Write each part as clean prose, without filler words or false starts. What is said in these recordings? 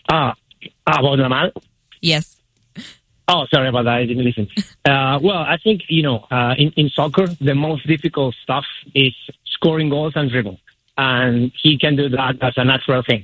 About Yamal? Yes. Oh, sorry about that. I didn't listen. Well, I think, in soccer, the most difficult stuff is scoring goals and dribble. And he can do that as a natural thing.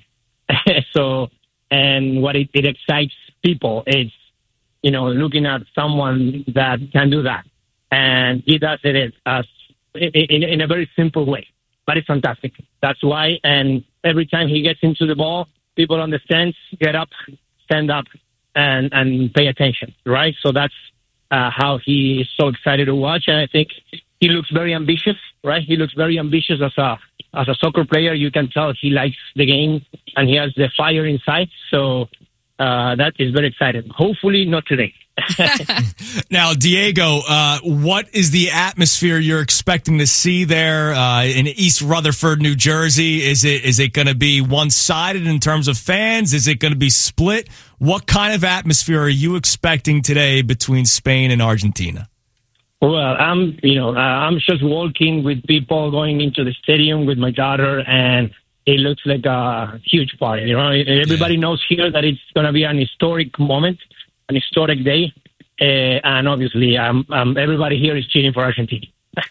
And what it excites people is, looking at someone that can do that. And he does it in a very simple way. But it's fantastic. That's why. And every time he gets into the ball, people on the stands get up, stand up, and pay attention, right? So that's how he is so excited to watch. And I think he looks very ambitious, right? He looks very ambitious as a soccer player. You can tell he likes the game and he has the fire inside. So that is very exciting. Hopefully not today. Now, Diego, what is the atmosphere you're expecting to see there in East Rutherford, New Jersey? Is it going to be one-sided in terms of fans? Is it going to be split? What kind of atmosphere are you expecting today between Spain and Argentina? Well, I'm just walking with people going into the stadium with my daughter, and it looks like a huge party. Everybody knows here that it's going to be an historic moment, an historic day, and obviously, everybody here is cheering for Argentina.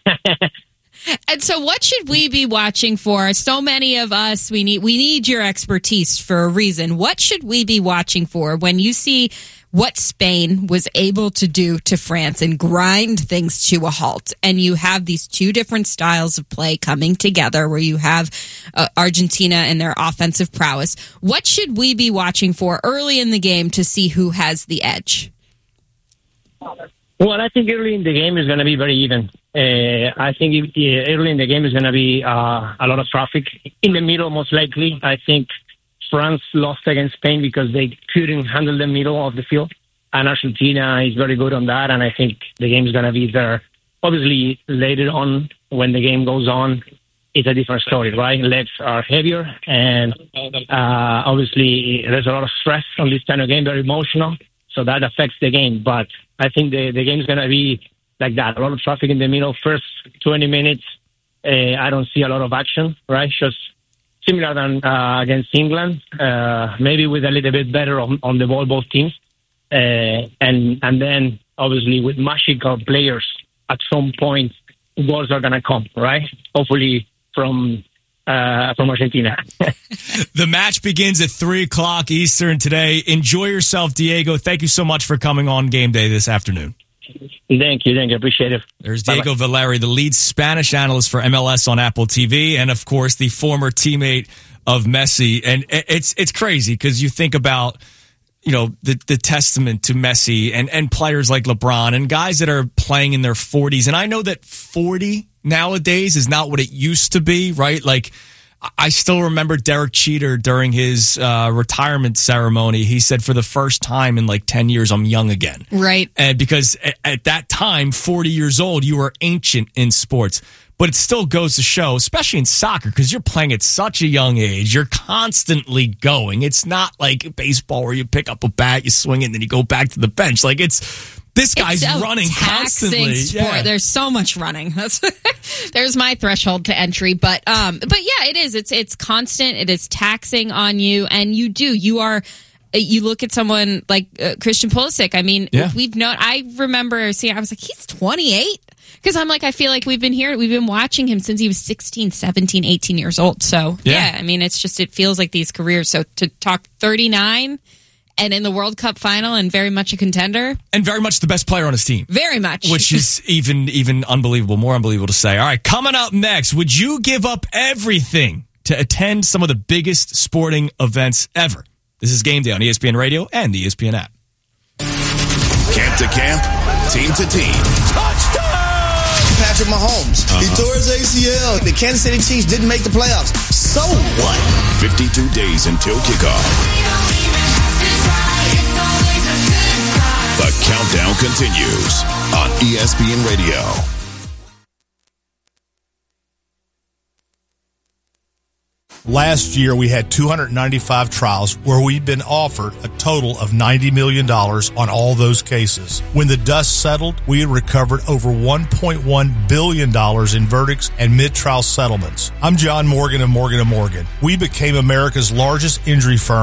And so, what should we be watching for? So many of us, we need your expertise for a reason. What should we be watching for when you see what Spain was able to do to France and grind things to a halt? And you have these two different styles of play coming together where you have Argentina and their offensive prowess. What should we be watching for early in the game to see who has the edge? Well, I think early in the game is going to be very even. I think early in the game is going to be a lot of traffic. In the middle, most likely, I think France lost against Spain because they couldn't handle the middle of the field. And Argentina is very good on that, and I think the game is going to be there. Obviously, later on, when the game goes on, it's a different story, right? Legs are heavier, and obviously there's a lot of stress on this kind of game, very emotional, so that affects the game. But I think the game is going to be like that, a lot of traffic in the middle. First 20 minutes, I don't see a lot of action, right? Just similar than against England, maybe with a little bit better on the ball, both teams. And then, obviously, with magical players, at some point, goals are going to come, right? Hopefully from Argentina. The match begins at 3 o'clock Eastern today. Enjoy yourself, Diego. Thank you so much for coming on Game Day this afternoon. Thank you. Appreciate it. There's Diego Valeri, the lead Spanish analyst for MLS on Apple TV, and of course the former teammate of Messi. And it's crazy because you think about the testament to Messi and players like LeBron and guys that are playing in their 40s. And I know that 40 nowadays is not what it used to be, right? Like, I still remember Derek Cheater during his retirement ceremony. He said, for the first time in like 10 years, I'm young again. Right. And because at that time, 40 years old, you were ancient in sports. But it still goes to show, especially in soccer, because you're playing at such a young age. You're constantly going. It's not like baseball where you pick up a bat, you swing it, and then you go back to the bench. Like, this guy's running constantly. Sport. Yeah. There's so much running. There's my threshold to entry. But yeah, it is. It's constant. It is taxing on you. And you look at someone like Christian Pulisic. I mean, I remember seeing, I was like, he's 28. Because I'm like, I feel like we've been watching him since he was 16, 17, 18 years old. So, yeah, I mean, it feels like these careers. So to talk 39 and in the World Cup final and very much a contender. And very much the best player on his team. Very much. Which is even unbelievable, more unbelievable to say. All right, coming up next, would you give up everything to attend some of the biggest sporting events ever? This is Game Day on ESPN Radio and the ESPN app. Camp to camp, team to team. Touchdown! Patrick Mahomes. He tore his ACL. The Kansas City Chiefs didn't make the playoffs. So what? 52 days until kickoff. The countdown continues on ESPN Radio. Last year, we had 295 trials where we've been offered a total of $90 million on all those cases. When the dust settled, we had recovered over $1.1 billion in verdicts and mid-trial settlements. I'm John Morgan of Morgan & Morgan. We became America's largest injury firm